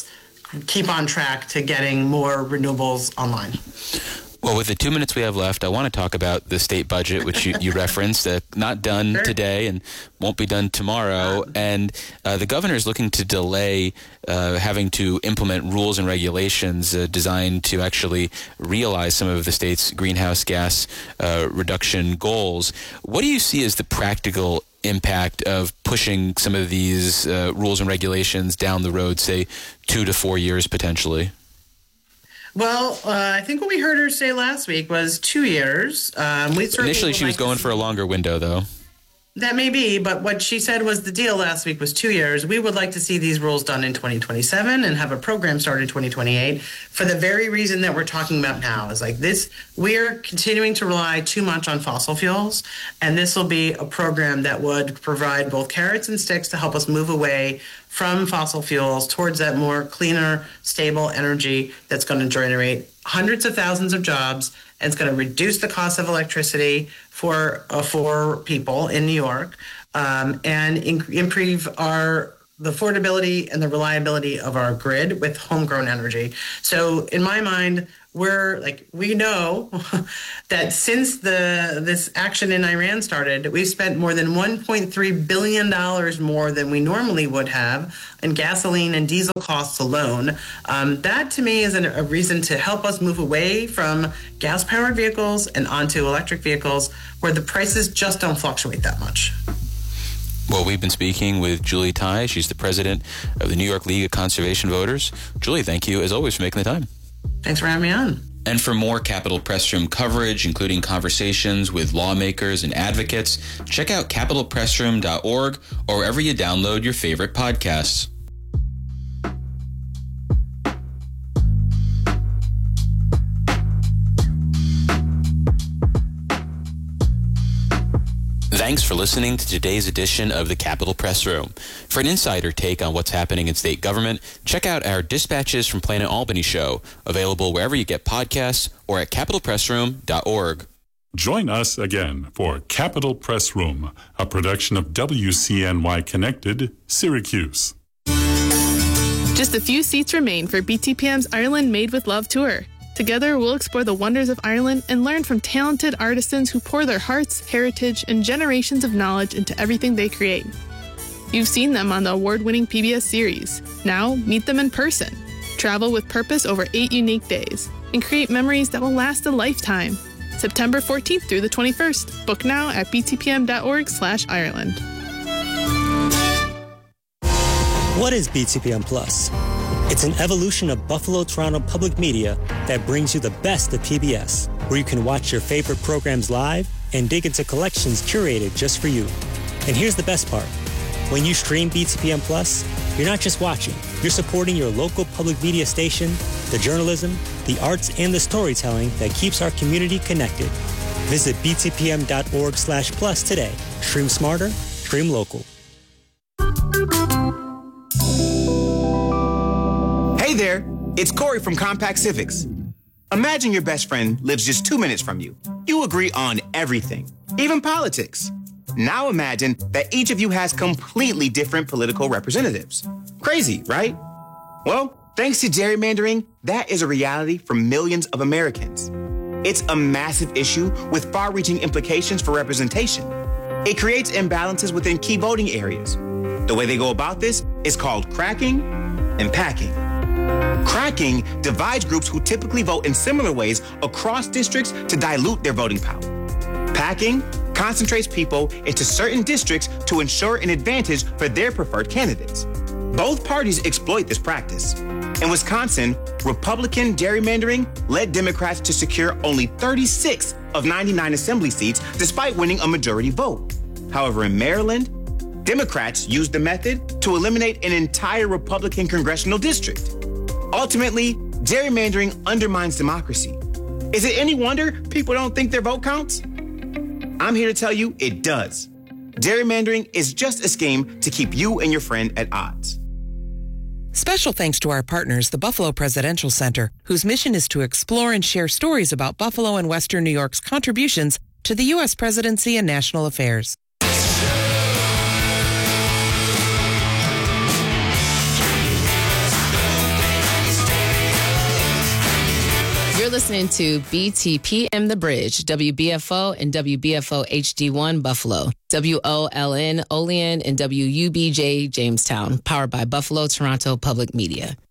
keep on track to getting more renewables online. Well, with the two minutes we have left, I want to talk about the state budget, which you, you referenced, uh, not done sure. today and won't be done tomorrow. And uh, the governor is looking to delay uh, having to implement rules and regulations uh, designed to actually realize some of the state's greenhouse gas uh, reduction goals. What do you see as the practical impact of pushing some of these uh, rules and regulations down the road, say, two to four years potentially? Well, uh, I think what we heard her say last week was two years. Um, we Initially, she was like going for a longer window, though. That may be, but what she said was the deal last week was two years. We would like to see these rules done in twenty twenty-seven and have a program start in twenty twenty-eight for the very reason that we're talking about now. Is like this, we're continuing to rely too much on fossil fuels, and this will be a program that would provide both carrots and sticks to help us move away from fossil fuels towards that more cleaner, stable energy that's going to generate hundreds of thousands of jobs, and it's going to reduce the cost of electricity for uh, for people in New York, um, and in- improve our the affordability and the reliability of our grid with homegrown energy. So in my mind, we're like, we know that since the this action in Iran started, we've spent more than one point three billion dollars more than we normally would have in gasoline and diesel costs alone. Um, that to me is an, a reason to help us move away from gas-powered vehicles and onto electric vehicles where the prices just don't fluctuate that much. Well, we've been speaking with Julie Tai. She's the president of the New York League of Conservation Voters. Julie, thank you, as always, for making the time. Thanks for having me on. And for more Capitol Press Room coverage, including conversations with lawmakers and advocates, check out capitol press room dot org or wherever you download your favorite podcasts. Thanks for listening to today's edition of the Capitol Press Room. For an insider take on what's happening in state government, check out our Dispatches from Planet Albany show, available wherever you get podcasts or at capitol press room dot org. Join us again for Capitol Press Room, a production of W C N Y Connected, Syracuse. Just a few seats remain for B T P M's Ireland Made with Love tour. Together, we'll explore the wonders of Ireland and learn from talented artisans who pour their hearts, heritage, and generations of knowledge into everything they create. You've seen them on the award-winning P B S series. Now, meet them in person. Travel with purpose over eight unique days and create memories that will last a lifetime. September fourteenth through the twenty-first. Book now at b t p m dot org slash Ireland. What is B T P M Plus? It's an evolution of Buffalo Toronto Public Media that brings you the best of P B S, where you can watch your favorite programs live and dig into collections curated just for you. And here's the best part. When you stream B T P M Plus, you're not just watching, you're supporting your local public media station, the journalism, the arts, and the storytelling that keeps our community connected. Visit b t p m dot org slash plus today. Stream smarter, stream local. Hey there, it's Corey from Compact Civics. Imagine your best friend lives just two minutes from you. You agree on everything, even politics. Now imagine that each of you has completely different political representatives. Crazy, right? Well, thanks to gerrymandering, that is a reality for millions of Americans. It's a massive issue with far-reaching implications for representation. It creates imbalances within key voting areas. The way they go about this is called cracking and packing. Cracking divides groups who typically vote in similar ways across districts to dilute their voting power. Packing concentrates people into certain districts to ensure an advantage for their preferred candidates. Both parties exploit this practice. In Wisconsin, Republican gerrymandering led Democrats to secure only thirty-six of ninety-nine assembly seats despite winning a majority vote. However, in Maryland, Democrats used the method to eliminate an entire Republican congressional district. Ultimately, gerrymandering undermines democracy. Is it any wonder people don't think their vote counts? I'm here to tell you it does. Gerrymandering is just a scheme to keep you and your friend at odds. Special thanks to our partners, the Buffalo Presidential Center, whose mission is to explore and share stories about Buffalo and Western New York's contributions to the U S presidency and national affairs. listening to B T P M The Bridge, W B F O and W B F O H D one Buffalo, W O L N Olean and W U B J Jamestown, powered by Buffalo Toronto Public Media.